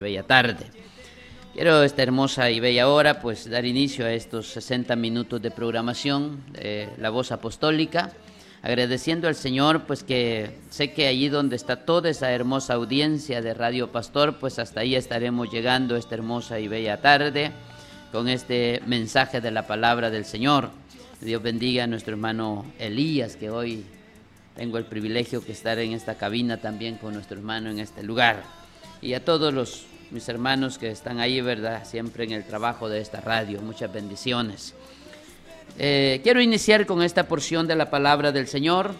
Bella tarde. Quiero esta hermosa y bella hora pues dar inicio a estos 60 minutos de programación de La Voz Apostólica, agradeciendo al Señor pues que sé que allí donde está toda esa hermosa audiencia de Radio Pastor, pues hasta ahí estaremos llegando esta hermosa y bella tarde con este mensaje de la palabra del Señor. Dios bendiga a nuestro hermano Elías, que hoy tengo el privilegio de estar en esta cabina también con nuestro hermano en este lugar, y a todos mis hermanos que están ahí, ¿verdad?, siempre en el trabajo de esta radio. Muchas bendiciones. Quiero iniciar con esta porción de la palabra del Señor.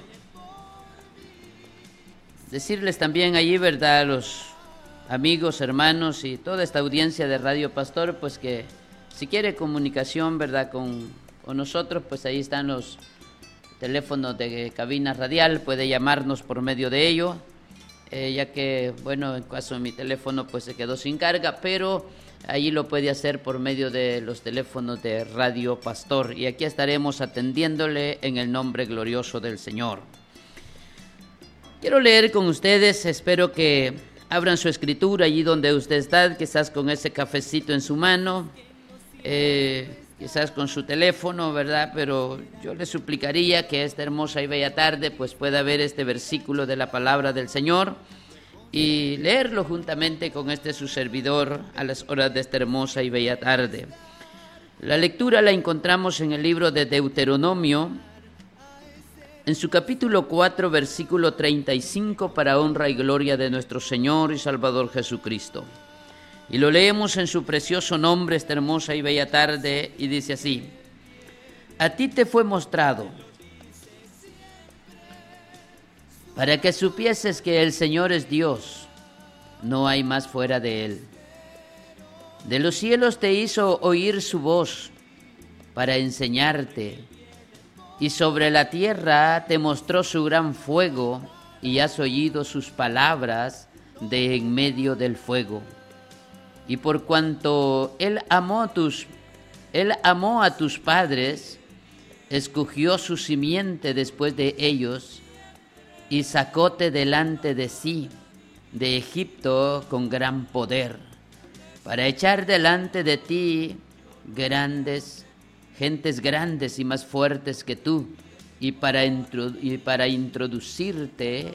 Decirles también allí, ¿verdad?, a los amigos, hermanos y toda esta audiencia de Radio Pastor, pues que si quiere comunicación, ¿verdad?, con nosotros, pues ahí están los teléfonos de cabina radial, puede llamarnos por medio de ello. Ya que, bueno, en caso de mi teléfono pues se quedó sin carga, pero allí lo puede hacer por medio de los teléfonos de Radio Pastor, y aquí estaremos atendiéndole en el nombre glorioso del Señor. Quiero leer con ustedes, espero que abran su escritura allí donde usted está, quizás con ese cafecito en su mano, quizás con su teléfono, ¿verdad? Pero yo le suplicaría que esta hermosa y bella tarde pues pueda ver este versículo de la palabra del Señor y leerlo juntamente con este su servidor a las horas de esta hermosa y bella tarde. La lectura la encontramos en el libro de Deuteronomio, en su capítulo 4, versículo 35, para honra y gloria de nuestro Señor y Salvador Jesucristo. Y lo leemos en su precioso nombre esta hermosa y bella tarde, y dice así: a ti te fue mostrado, para que supieses que el Señor es Dios, no hay más fuera de Él. De los cielos te hizo oír su voz para enseñarte, y sobre la tierra te mostró su gran fuego, y has oído sus palabras de en medio del fuego. Y por cuanto Él amó a tus padres, escogió su simiente después de ellos, y sacóte delante de sí de Egipto con gran poder, para echar delante de ti gentes grandes y más fuertes que tú, y para introducirte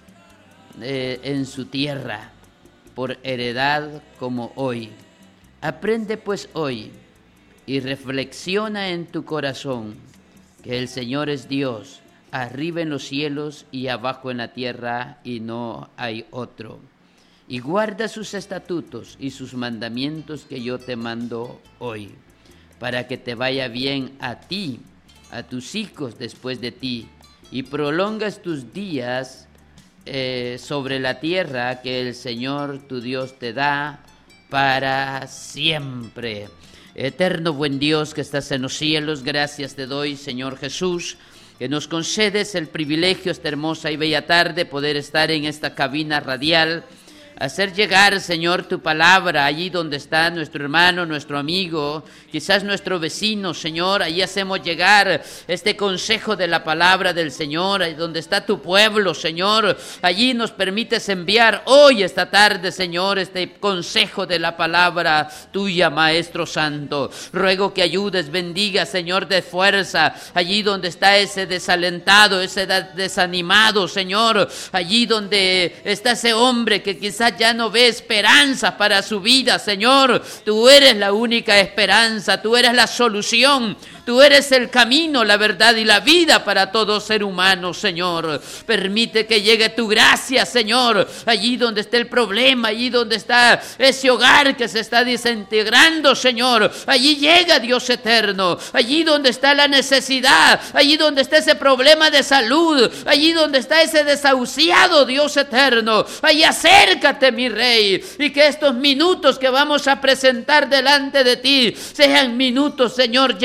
en su tierra por heredad como hoy. Aprende pues hoy y reflexiona en tu corazón que el Señor es Dios, arriba en los cielos y abajo en la tierra, y no hay otro. Y guarda sus estatutos y sus mandamientos que yo te mando hoy, para que te vaya bien a ti, a tus hijos después de ti, y prolongas tus días sobre la tierra que el Señor tu Dios te da para siempre. Eterno buen Dios que estás en los cielos, gracias te doy, Señor Jesús, que nos concedes el privilegio esta hermosa y bella tarde poder estar en esta cabina radial, hacer llegar, Señor, tu palabra allí donde está nuestro hermano, nuestro amigo, quizás nuestro vecino, Señor. Allí hacemos llegar este consejo de la palabra del Señor, ahí donde está tu pueblo, Señor. Allí nos permites enviar hoy, esta tarde, Señor, este consejo de la palabra tuya, Maestro Santo. Ruego que ayudes, bendiga, Señor, de fuerza, allí donde está ese desalentado, ese desanimado, Señor. Allí donde está ese hombre que quizás ya no ve esperanza para su vida, Señor. Tú eres la única esperanza, tú eres la solución, tú eres el camino, la verdad y la vida para todo ser humano, Señor. Permite que llegue tu gracia, Señor, allí donde está el problema, allí donde está ese hogar que se está desintegrando, Señor. Allí llega, Dios eterno, allí donde está la necesidad, allí donde está ese problema de salud, allí donde está ese desahuciado, Dios eterno. Allí acércate, mi Rey, y que estos minutos que vamos a presentar delante de ti sean minutos, Señor, llenos de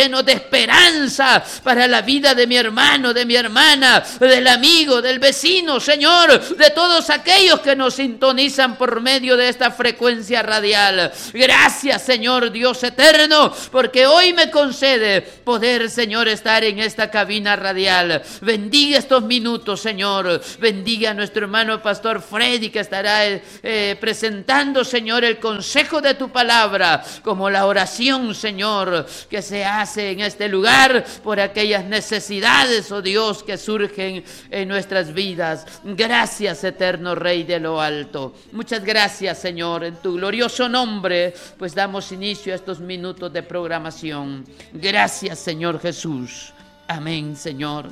esperanza para la vida de mi hermano, de mi hermana, del amigo, del vecino, Señor, de todos aquellos que nos sintonizan por medio de esta frecuencia radial. Gracias, Señor Dios eterno, porque hoy me concede poder, Señor, estar en esta cabina radial. Bendiga estos minutos, Señor. Bendiga a nuestro hermano Pastor Freddy, que estará presentando, Señor, el consejo de tu palabra, como la oración, Señor, que se hace en este lugar por aquellas necesidades, oh Dios, que surgen en nuestras vidas. Gracias, eterno Rey de lo alto. Muchas gracias, Señor. En tu glorioso nombre, pues damos inicio a estos minutos de programación. Gracias, Señor Jesús. Amén, Señor.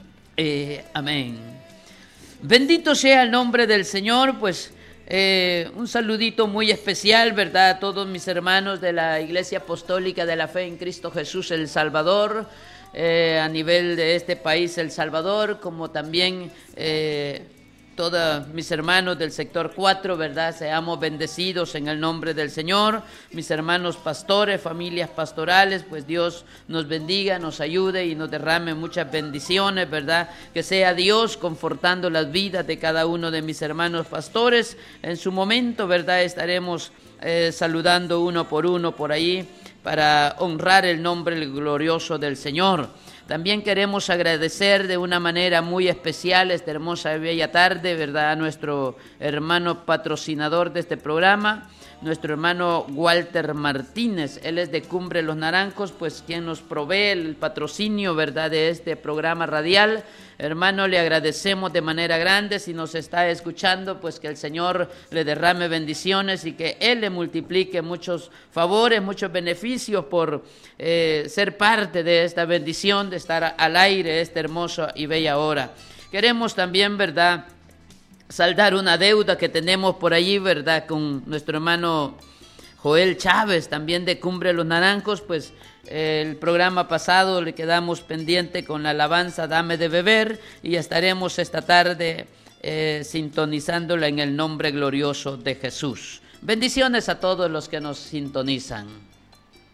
Amén. Bendito sea el nombre del Señor. Pues un saludito muy especial, ¿verdad?, a todos mis hermanos de la Iglesia Apostólica de la Fe en Cristo Jesús El Salvador, a nivel de este país El Salvador, como también todos mis hermanos del sector 4, ¿verdad? Seamos bendecidos en el nombre del Señor. Mis hermanos pastores, familias pastorales, pues Dios nos bendiga, nos ayude y nos derrame muchas bendiciones, ¿verdad? Que sea Dios confortando las vidas de cada uno de mis hermanos pastores. En su momento, ¿verdad?, estaremos saludando uno por ahí para honrar el nombre glorioso del Señor. También queremos agradecer de una manera muy especial esta hermosa y bella tarde, ¿verdad?, a nuestro hermano patrocinador de este programa, nuestro hermano Walter Martínez. Él es de Cumbre Los Naranjos, pues quien nos provee el patrocinio, ¿verdad?, de este programa radial. Hermano, le agradecemos de manera grande. Si nos está escuchando, pues que el Señor le derrame bendiciones y que Él le multiplique muchos favores, muchos beneficios por ser parte de esta bendición, de estar al aire esta hermosa y bella hora. Queremos también, ¿verdad?, saldar una deuda que tenemos por allí, ¿verdad?, con nuestro hermano Joel Chávez, también de Cumbre Los Naranjos. Pues el programa pasado le quedamos pendiente con la alabanza Dame de Beber, y estaremos esta tarde sintonizándola en el nombre glorioso de Jesús. Bendiciones a todos los que nos sintonizan.